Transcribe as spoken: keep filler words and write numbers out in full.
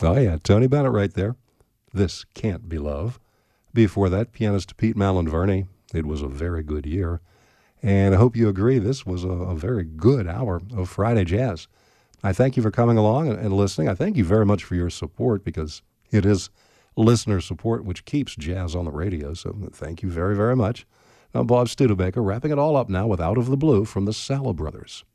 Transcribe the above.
Oh, yeah, Tony Bennett right there. This Can't Be Love. Before that, pianist Pete Malinverni. It was a very good year. And I hope you agree this was a, a very good hour of Friday Jazz. I thank you for coming along and, and listening. I thank you very much for your support because it is listener support which keeps jazz on the radio. So thank you very, very much. I'm Bob Studebaker, wrapping it all up now with Out of the Blue from the Sallow Brothers.